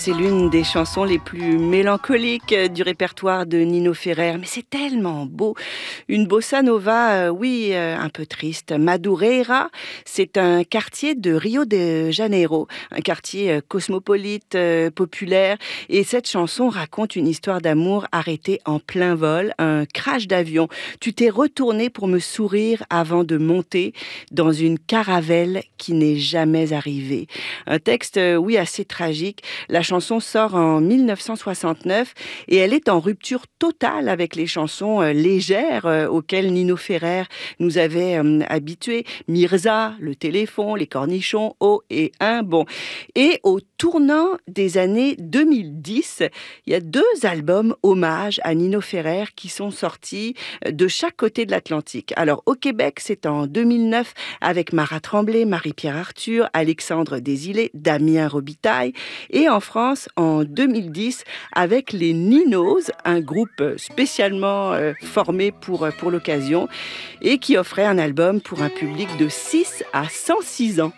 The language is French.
c'est l'une des chansons les plus mélancoliques du répertoire de Nino Ferrer. Mais c'est tellement beau. Une bossa nova, un peu triste. Madureira, c'est un quartier de Rio de Janeiro, un quartier cosmopolite, populaire. Et cette chanson raconte une histoire d'amour arrêtée en plein vol, un crash d'avion. Tu t'es retourné pour me sourire avant de monter dans une caravelle qui n'est jamais arrivée. Un texte, assez tragique. La chanson sort en 1969 et elle est en rupture totale avec les chansons légères auxquelles Nino Ferrer nous avait habitués. Mirza, le téléphone, les cornichons, oh et un bon. Et au tournant des années 2010, il y a 2 albums hommage à Nino Ferrer qui sont sortis de chaque côté de l'Atlantique. Alors au Québec, c'est en 2009 avec Marat Tremblay, Marie-Pierre Arthur, Alexandre Desilets, Damien Robitaille, et en France en 2010 avec les Ninos, un groupe spécialement formé pour l'occasion et qui offrait un album pour un public de 6 à 106 ans.